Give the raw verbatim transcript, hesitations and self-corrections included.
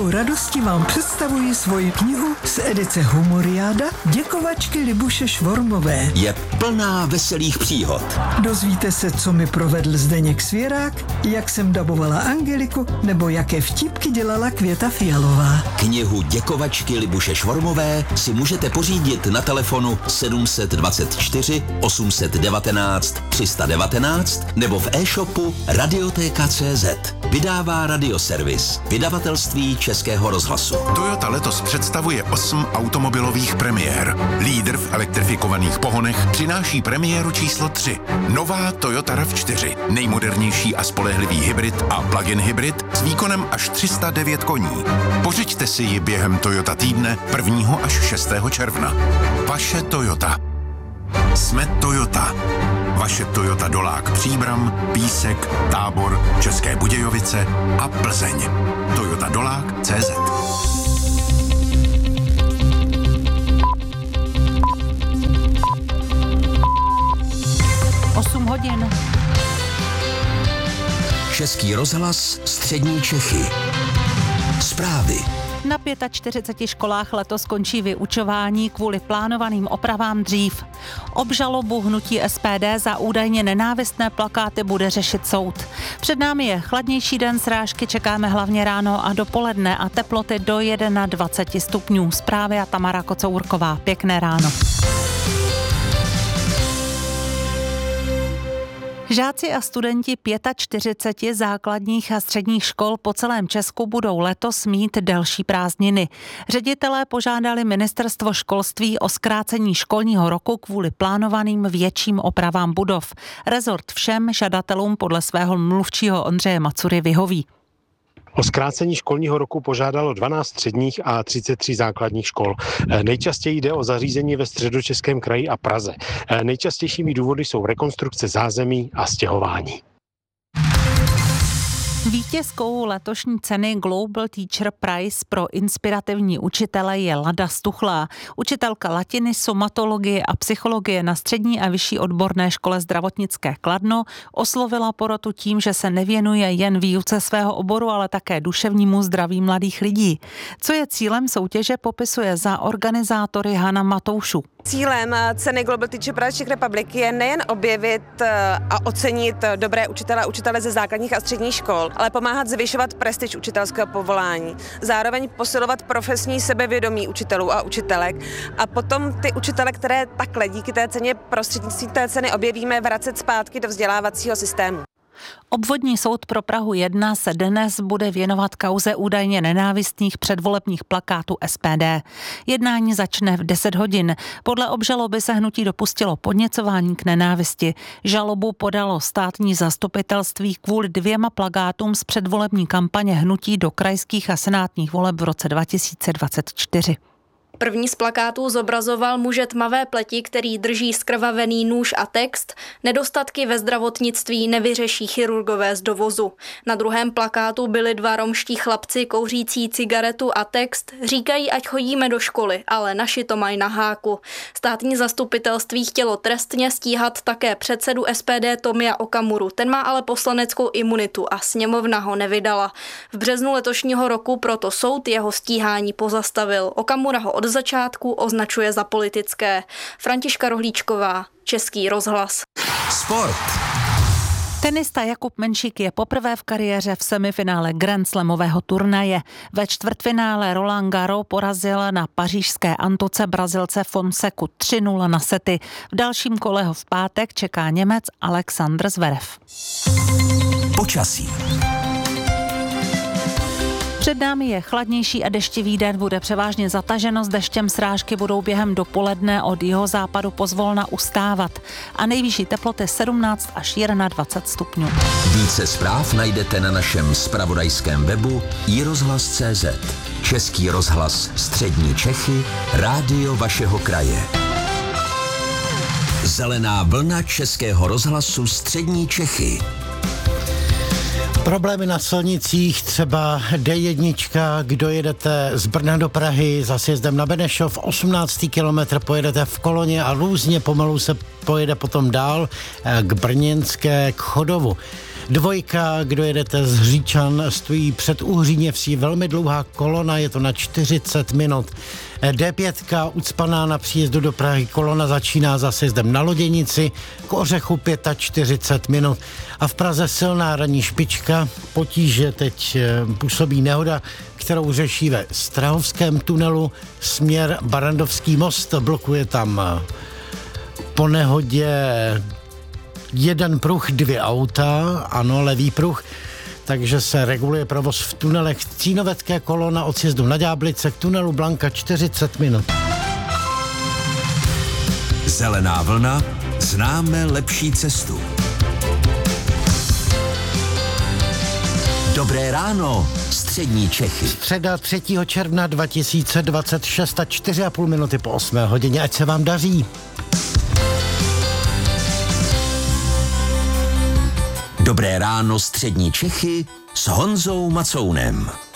velkou radostí vám představuji svoji knihu z edice Humoriáda Děkovačky Libuše Švormové. Je plná veselých příhod. Dozvíte se, co mi provedl Zdeněk Svěrák, jak jsem dabovala Angeliku, nebo jaké vtipky dělala Květa Fialová. Knihu Děkovačky Libuše Švormové si můžete pořídit na telefonu sedm dvacet čtyři osm devatenáct tři sta devatenáct nebo v e-shopu radioteka tečka cé zet. Vydává Radioservis, vydavatelství Českého rozhlasu. Toyota letos představuje osm automobilových premiér. Lídr v elektrifikovaných pohonech přináší premiéru číslo tři. Nová Toyota rav čtyři. Nejmodernější a spolehlivý hybrid a plug-in hybrid s výkonem až tři sta devět koní. Pořiďte si ji během Toyota týdne prvního až šestého června. Vaše Toyota. Jsme Toyota. Vaše Toyota Dolák Příbram, Písek, Tábor, České Budějovice a Plzeň. Toyota Dolák tečka cé zet. osm hodin. Český rozhlas, střední Čechy. Zprávy. Na čtyřiceti pěti školách letos končí vyučování kvůli plánovaným opravám dřív. Obžalobu hnutí es pé dé za údajně nenávistné plakáty bude řešit soud. Před námi je chladnější den, srážky čekáme hlavně ráno a dopoledne a teploty do dvacet jedna stupňů. Zprávy a Tamara Kocourková. Pěkné ráno. Žáci a studenti čtyřiceti pěti základních a středních škol po celém Česku budou letos mít delší prázdniny. Ředitelé požádali ministerstvo školství o zkrácení školního roku kvůli plánovaným větším opravám budov. Rezort všem žadatelům podle svého mluvčího Ondřeje Macury vyhoví. O zkrácení školního roku požádalo dvanáct středních a třicet tři základních škol. Nejčastěji jde o zařízení ve Středočeském kraji a Praze. Nejčastějšími důvody jsou rekonstrukce zázemí a stěhování. Vítězkou letošní ceny Global Teacher Prize pro inspirativní učitele je Lada Stuchlá. Učitelka latiny, somatologie a psychologie na střední a vyšší odborné škole zdravotnické Kladno oslovila porotu tím, že se nevěnuje jen výuce svého oboru, ale také duševnímu zdraví mladých lidí. Co je cílem soutěže, popisuje za organizátory Hana Matoušů. Cílem ceny Global Teacher Prize Czech Republiky je nejen objevit a ocenit dobré učitele a učitele ze základních a středních škol, ale pomáhat zvyšovat prestiž učitelského povolání. Zároveň posilovat profesní sebevědomí učitelů a učitelek a potom ty učitele, které takhle díky té ceně prostřednictvím té ceny objevíme, vracet zpátky do vzdělávacího systému. Obvodní soud pro Prahu jedna se dnes bude věnovat kauze údajně nenávistných předvolebních plakátů es pé dé. Jednání začne v deset hodin. Podle obžaloby se hnutí dopustilo podněcování k nenávisti. Žalobu podalo státní zastupitelství kvůli dvěma plakátům z předvolební kampaně hnutí do krajských a senátních voleb v roce dva tisíce dvacet čtyři. První z plakátů zobrazoval muže tmavé pleti, který drží zkrvavený nůž a text "Nedostatky ve zdravotnictví nevyřeší chirurgové z dovozu". Na druhém plakátu byli dva romští chlapci kouřící cigaretu a text "Říkají, ať chodíme do školy, ale naši to mají na háku". Státní zastupitelství chtělo trestně stíhat také předsedu es pé dé Tomia Okamuru. Ten má ale poslaneckou imunitu a sněmovna ho nevydala. V březnu letošního roku proto soud jeho stíhání pozastavil. Okamura ho od začátku označuje za politické. Františka Rohlíčková, Český rozhlas. Sport. Tenista Jakub Menšík je poprvé v kariéře v semifinále Grand Slamového turnaje. Ve čtvrtfinále Roland Garros porazil na pařížské Antuce Brazilce Fonseku tři nula na sety. V dalším kole ho v pátek čeká Němec Alexander Zverev. Počasí. Před námi je chladnější a deštivý den, bude převážně zataženo, s deštěm srážky budou během dopoledne od jihozápadu pozvolna ustávat a nejvyšší teploty sedmnáct až dvacet jedna stupňů. Více zpráv najdete na našem zpravodajském webu i rozhlas tečka cé zet. Český rozhlas střední Čechy, rádio vašeho kraje. Zelená vlna Českého rozhlasu střední Čechy. Problémy na silnicích, třeba dé jedna, kdo jedete z Brna do Prahy za sjezdem na Benešov, osmnáctý kilometr pojedete v koloně a různě pomalu se pojede potom dál k Brněnské k Chodovu. Dvojka, kdo jedete z Říčan, stojí před Uhříněvsí velmi dlouhá kolona, je to na čtyřicet minut. D pět ucpaná na příjezdu do Prahy, kolona začíná za sjezdem na Loděnici, k Ořechu čtyřicet pět minut. A v Praze silná ranní špička, potíže teď působí nehoda, kterou řeší ve Strahovském tunelu, směr Barrandovský most, blokuje tam po nehodě jeden pruh, dvě auta, ano, levý pruh, takže se reguluje provoz v tunelech. Cínovecké kolona od sjezdu na Ďáblice k tunelu Blanka čtyřicet minut. Zelená vlna, známe lepší cestu. Dobré ráno, střední Čechy. Středa třetího června dva tisíce dvacet šest a čtyři a půl minuty po osmé hodině, ať se vám daří. Dobré ráno, střední Čechy s Honzou Macounem.